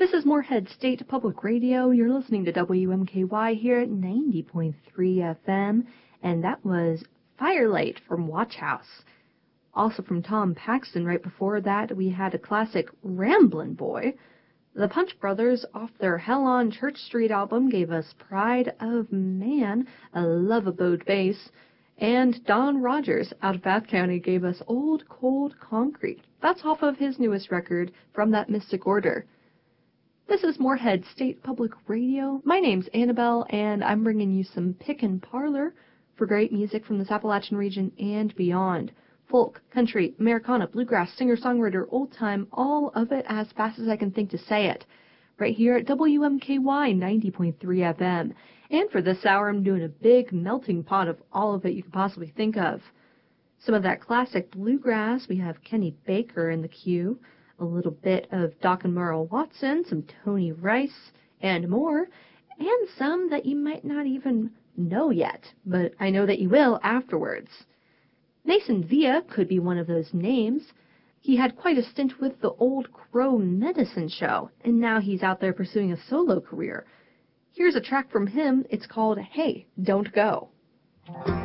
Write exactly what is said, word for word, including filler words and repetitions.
This is Moorhead State Public Radio. You're listening to W M K Y here at ninety point three F M, and that was Firelight from Watch House. Also from Tom Paxton, right before that, we had a classic Ramblin' Boy. The Punch Brothers, off their Hell on Church Street album, gave us Pride of Man, a Love Abode bass, and Don Rogers, out of Bath County, gave us Old Cold Concrete. That's off of his newest record, From That Mystic Order. This is Moorhead State Public Radio. My name's Annabelle, and I'm bringing you some pick and parlor for great music from this Appalachian region and beyond. Folk, country, Americana, bluegrass, singer-songwriter, old-time, all of it as fast as I can think to say it. Right here at W M K Y ninety point three F M. And for this hour, I'm doing a big melting pot of all of it you could possibly think of. Some of that classic bluegrass, we have Kenny Baker in the queue. A little bit of Doc and Merle Watson, some Tony Rice, and more, and some that you might not even know yet, but I know that you will afterwards. Mason Villa could be one of those names. He had quite a stint with the Old Crow Medicine Show, and now he's out there pursuing a solo career. Here's a track from him. It's called Hey, Don't Go.